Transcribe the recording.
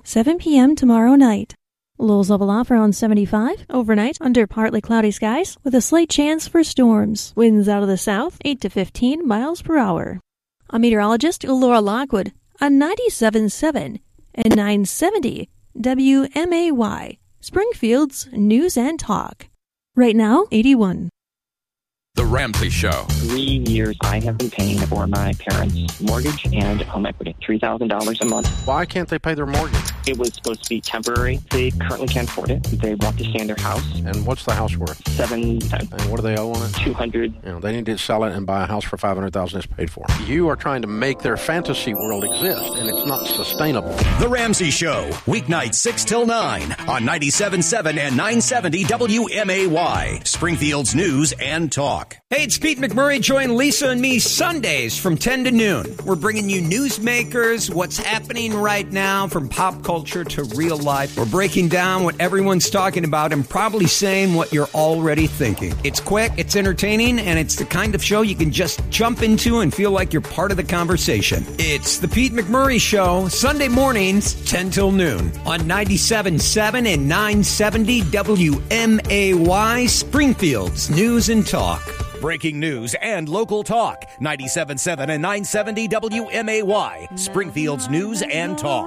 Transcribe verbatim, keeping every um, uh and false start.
seven p.m. tomorrow night. Lows level off around seventy-five. Overnight, under partly cloudy skies with a slight chance for storms. Winds out of the south, eight to fifteen miles per hour. I'm meteorologist Laura Lockwood on ninety-seven point seven and nine seventy W M A Y, Springfield's News and Talk. Right now, eighty-one. The Ramsey Show. Three years I have been paying for my parents' mortgage and home equity, three thousand dollars a month. Why can't they pay their mortgage? It was supposed to be temporary. They currently can't afford it. They want to stay in their house. And what's the house worth? Seven ten. And what do they owe on it? Two hundred. You know, they need to sell it and buy a house for five hundred thousand. It's paid for. You are trying to make their fantasy world exist, and it's not sustainable. The Ramsey Show, weeknights six till nine on ninety-seven point seven and nine seventy W M A Y, Springfield's News and Talk. Hey, it's Pete McMurray. Join Lisa and me Sundays from ten to noon. We're bringing you newsmakers, what's happening right now from pop culture to real life. We're breaking down what everyone's talking about and probably saying what you're already thinking. It's quick, it's entertaining, and it's the kind of show you can just jump into and feel like you're part of the conversation. It's the Pete McMurray Show, Sunday mornings, ten till noon on ninety-seven point seven and nine seventy W M A Y, Springfield's News and Talk. Breaking news and local talk. ninety-seven point seven and nine seventy W M A Y, Springfield's News and Talk.